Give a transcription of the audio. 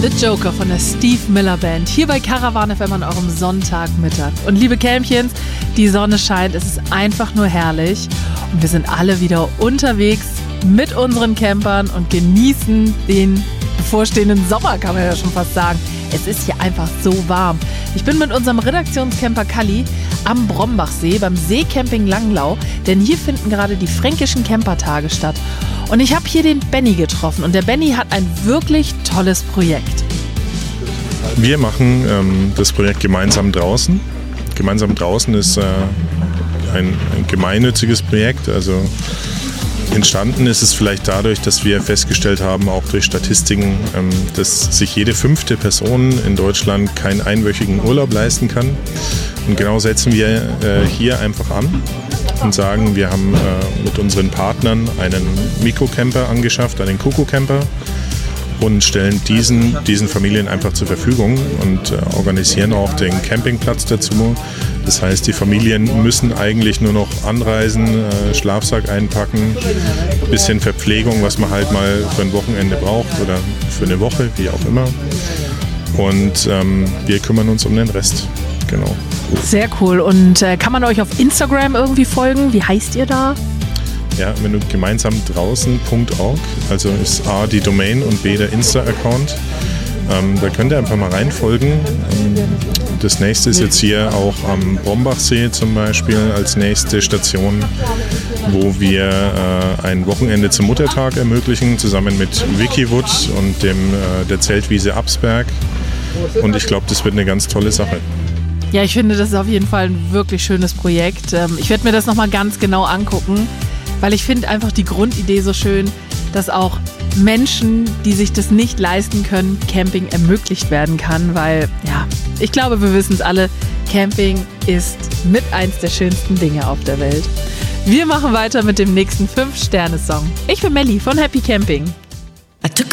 The Joker von der Steve Miller Band, hier bei Caravan FM an eurem Sonntagmittag. Und liebe Kämpchens, die Sonne scheint, es ist einfach nur herrlich. Und wir sind alle wieder unterwegs mit unseren Campern und genießen den bevorstehenden Sommer, kann man ja schon fast sagen. Es ist hier einfach so warm. Ich bin mit unserem Redaktionscamper Kalli am Brombachsee beim Seecamping Langlau, denn hier finden gerade die fränkischen Campertage statt. Und ich habe hier den Benny getroffen und der Benny hat ein wirklich tolles Projekt. Wir machen das Projekt Gemeinsam draußen. Gemeinsam draußen ist ein gemeinnütziges Projekt. Also entstanden ist es vielleicht dadurch, dass wir festgestellt haben, auch durch Statistiken, dass sich jede 5. Person in Deutschland keinen einwöchigen Urlaub leisten kann. Und genau setzen wir hier einfach an und sagen, wir haben mit unseren Partnern einen Mikrocamper angeschafft, einen Coco-Camper, und stellen diesen Familien einfach zur Verfügung und organisieren auch den Campingplatz dazu. Das heißt, die Familien müssen eigentlich nur noch anreisen, Schlafsack einpacken, ein bisschen Verpflegung, was man halt mal für ein Wochenende braucht oder für eine Woche, wie auch immer. Und wir kümmern uns um den Rest. Genau. Sehr cool. Und kann man euch auf Instagram irgendwie folgen? Wie heißt ihr da? Ja, wenn du gemeinsam draußen.org, also ist A die Domain und B der Insta-Account, da könnt ihr einfach mal reinfolgen. Das nächste ist jetzt hier auch am Brombachsee zum Beispiel als nächste Station, wo wir ein Wochenende zum Muttertag ermöglichen, zusammen mit Wikiwood und der Zeltwiese Absberg. Und ich glaube, das wird eine ganz tolle Sache. Ja, ich finde, das ist auf jeden Fall ein wirklich schönes Projekt. Ich werde mir das nochmal ganz genau angucken, weil ich finde einfach die Grundidee so schön, dass auch Menschen, die sich das nicht leisten können, Camping ermöglicht werden kann, weil, ja, ich glaube, wir wissen es alle, Camping ist mit eins der schönsten Dinge auf der Welt. Wir machen weiter mit dem nächsten 5-Sterne-Song. Ich bin Melli von Happy Camping. I took